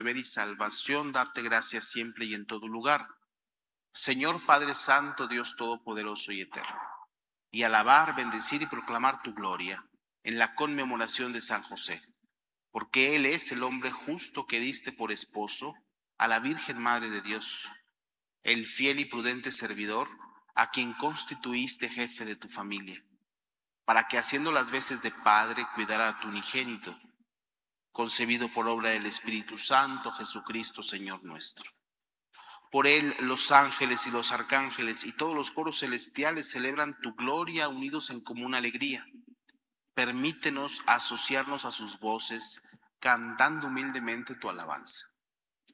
deber y salvación, darte gracias siempre y en todo lugar. Señor Padre Santo, Dios Todopoderoso y Eterno, y alabar, bendecir y proclamar tu gloria en la conmemoración de San José, porque Él es el hombre justo que diste por esposo a la Virgen Madre de Dios, el fiel y prudente servidor a quien constituiste jefe de tu familia, para que haciendo las veces de padre cuidara a tu unigénito, concebido por obra del Espíritu Santo, Jesucristo, Señor nuestro. Por él los ángeles y los arcángeles y todos los coros celestiales celebran tu gloria unidos en común alegría. Permítenos asociarnos a sus voces, cantando humildemente tu alabanza.